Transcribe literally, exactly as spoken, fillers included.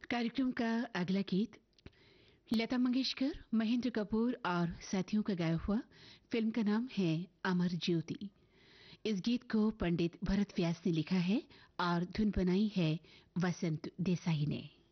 कार्यक्रम का अगला गीत लता मंगेशकर, महेंद्र कपूर और साथियों का गाया हुआ। फिल्म का नाम है अमर ज्योति। इस गीत को पंडित भरत व्यास ने लिखा है और धुन बनाई है वसंत देसाई ने।